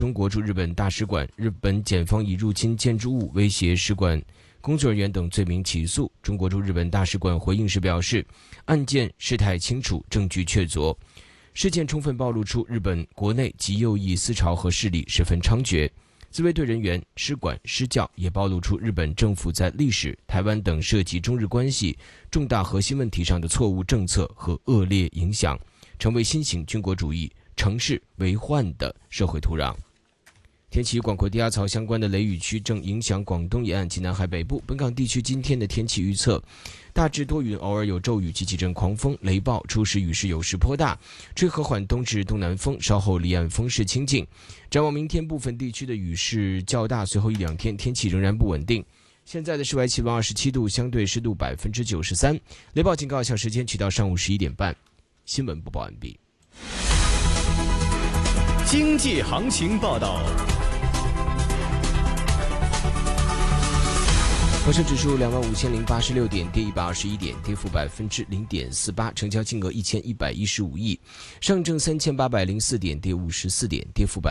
中国驻日本大使馆，日本检方以入侵建筑物、威胁使馆工作人员等罪名起诉。中国驻日本大使馆回应时表示，案件事态清楚，证据确凿，事件充分暴露出日本国内极右翼思潮和势力十分猖獗。自卫队人员、使馆、施教也暴露出日本政府在历史、台湾等涉及中日关系重大核心问题上的错误政策和恶劣影响，成为新型军国主义城市为患的社会土壤。天气与广阔低压槽相关的雷雨区正影响广东沿岸及南海北部。本港地区今天的天气预测，大致多云，偶尔有骤雨及几阵狂风雷暴，初时雨势有时颇大，吹和缓东至东南风，稍后离岸风势清劲。展望明天部分地区的雨势较大，随后一两天天气仍然不稳定。现在的室外气温27度，相对湿度93%，雷暴警告有效时间取到上午11点半。新闻播报完毕。 经济行情报道。 恒生指数25086点，跌121点，跌幅0.48%，成交金额1115亿。上证3804点，跌54点，跌幅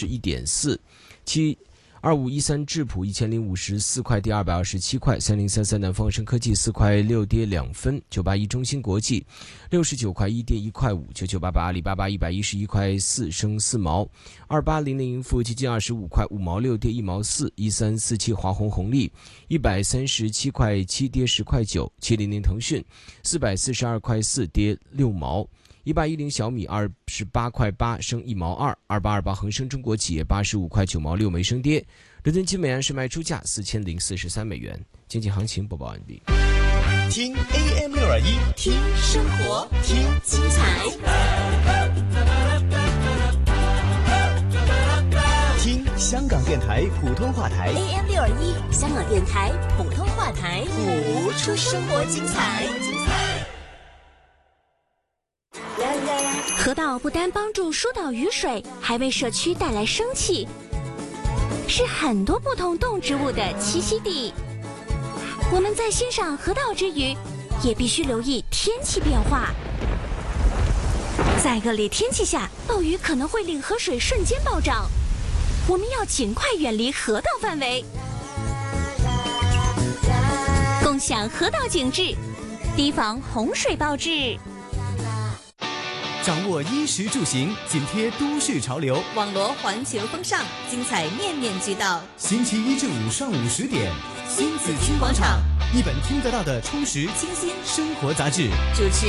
1.4%。2513智普1054块，跌227块。3033南方恒生科技4块6，跌2分。981中芯国际69块1，跌1块5。9988阿里巴巴111块4，升4毛。2800盈富基金25块5毛6，跌1毛4。1347华虹红利137块7，跌10块9。700腾讯442块4，跌6毛。1810小米28块8，升1毛2。2828恒生中国企业85块9毛6，没升跌。伦敦金每安士卖出价4043美元。经济行情播报完毕。 听 AM621， 听生活，听精彩， 听香港电台普通话台 AM621，香港电台普通话台，谱出生活精彩。河道不单帮助疏导雨水，还为社区带来生气，是很多不同动植物的栖息地。我们在欣赏河道之余，也必须留意天气变化。在恶劣天气下，暴雨可能会令河水瞬间暴涨，我们要尽快远离河道范围，共享河道景致，提防洪水暴至。 掌握衣食住行，紧贴都市潮流， 网罗环球风尚，精彩面面俱到。 星期1至5上午10点， 新紫金广场， 一本听得到的充实清新生活杂志。 主持